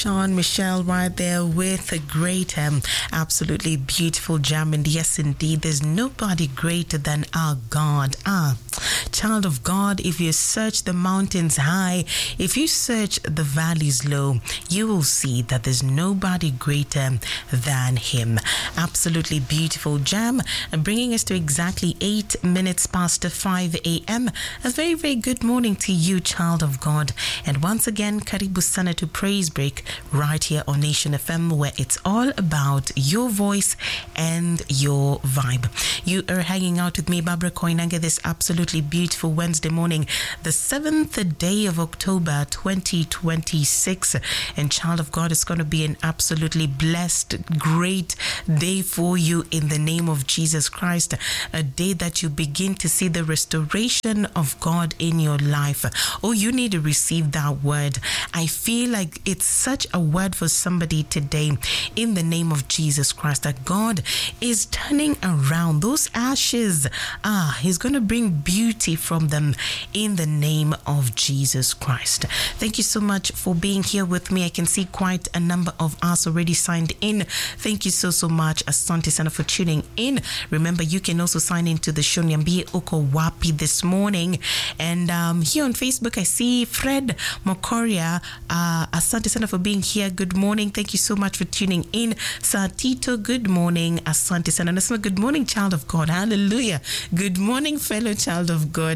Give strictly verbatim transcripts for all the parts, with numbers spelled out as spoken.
Sean Michelle right there with a great, um, absolutely beautiful jam. And yes, indeed, there's nobody greater than our God. Ah, child of God, if you search the mountains high, if you search the valleys low, you will see that there's nobody greater than Him. Absolutely beautiful jam, bringing us to exactly eight minutes past five a.m. A very, very good morning to you, child of God. And once again, Karibu Sana to Praise Break, right here on Nation F M, where it's all about your voice and your vibe. You are hanging out with me, Barbara Koinange, this absolutely beautiful Wednesday morning, the seventh day of October twenty twenty-six. And child of God, it's going to be an absolutely blessed, great day for you in the name of Jesus Christ. A day that you begin to see the restoration of God in your life. Oh, you need to receive that word. I feel like it's such a word for somebody today in the name of Jesus Christ, that God is turning around those ashes. Ah, He's going to bring beauty from them in the name of Jesus Christ. Thank you so much for being here with me. I can see quite a number of us already signed in. Thank you so, so much, Asante Sana, for tuning in. Remember, you can also sign into the show Niambie Uko Wapi this morning. And um, here on Facebook, I see Fred Mokoria. Uh, Asante Sana for being here. Good morning. Thank you so much for tuning in. Satito, good morning. Asante Sana. Nasema, good morning, child of God. Hallelujah. Good morning, fellow child of God.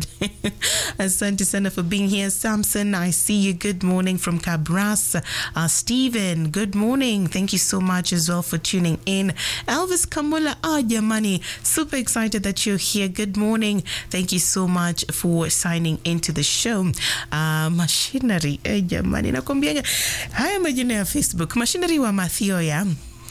Asante Sana for being here. Samson, I see you. Good morning from Cabras. Uh, Stephen, good morning. Thank you so much as well for tuning in. Elvis Kamula, ah, Yamani, super excited that you're here. Good morning. Thank you so much for signing into the show. Uh, machinery, eh, Yamani. Nakwambianga, haya majina ya Facebook. Machinery wa Mathio ya.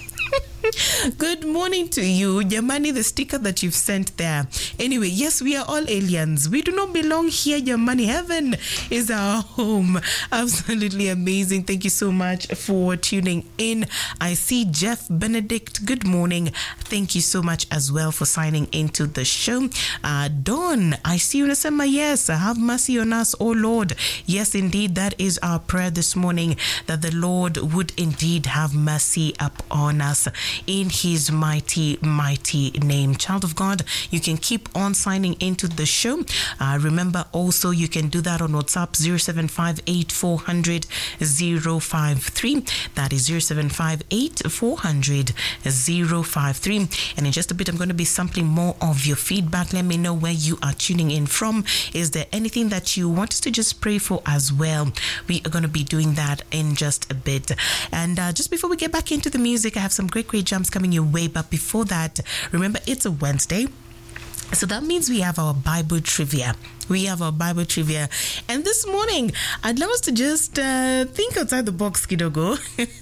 Good morning to you, Jamani, the sticker that you've sent there. Anyway, yes, we are all aliens. We do not belong here, Jamani. Heaven is our home. Absolutely amazing. Thank you so much for tuning in. I see Jeff Benedict. Good morning. Thank you so much as well for signing into the show. Uh, Dawn, I see you, Nasema. Yes, have mercy on us, oh Lord. Yes, indeed, that is our prayer this morning, that the Lord would indeed have mercy upon us in His mighty, mighty name. Child of God, you can keep on signing into the show. Uh, remember also, you can do that on WhatsApp zero seven five eight four zero zero zero five three. That is zero seven five eight four zero zero zero five three. And in just a bit, I'm going to be sampling more of your feedback. Let me know where you are tuning in from. Is there anything that you want us to just pray for as well? We are going to be doing that in just a bit. And uh, just before we get back into the music, I have some great, great jumps coming your way. But before that, remember, it's a Wednesday. So that means we have our Bible trivia. We have our Bible trivia. And this morning, I'd love us to just uh, think outside the box, Kidogo.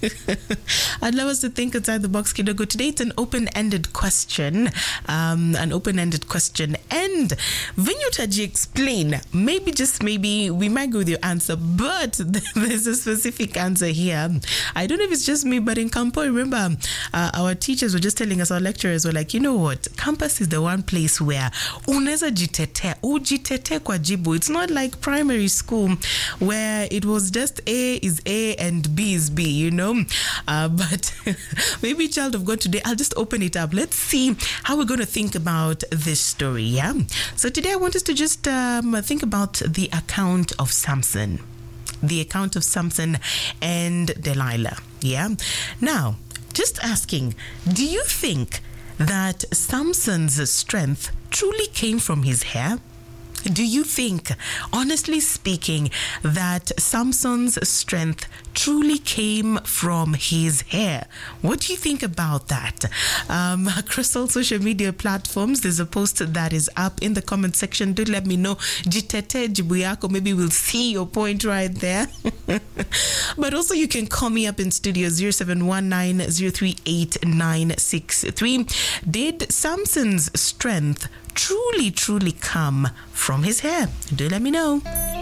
I'd love us to think outside the box, Kidogo. Today, it's an open-ended question. Um, an open-ended question. And Vinyutaji explain, maybe, just maybe, we might go with your answer, but there's a specific answer here. I don't know if it's just me, but in Campo, remember, uh, our teachers were just telling us, our lecturers were like, you know what? Campus is the one place where unaweza jitetea, ujitetea kwa jibu. It's not like primary school where it was just A is A and B is B, you know. Uh, but maybe, child of God, today I'll just open it up. Let's see how we're going to think about this story. Yeah. So today I want us to just um, think about the account of Samson, the account of Samson and Delilah. Yeah. Now, just asking, do you think that Samson's strength truly came from his hair? Do you think, honestly speaking, that Samson's strength truly came from his hair? What do you think about that? Um, across all social media platforms, there's a post that is up in the comment section. Do let me know. Jitete jibu yako. Maybe we'll see your point right there. But also, you can call me up in studio zero seven one nine zero three eight nine six three. Did Samson's strength truly, truly come from his hair? Do let me know.